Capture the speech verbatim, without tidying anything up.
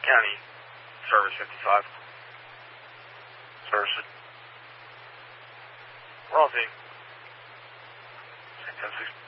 County, Service fifty-five. Service. We're all team. ten six.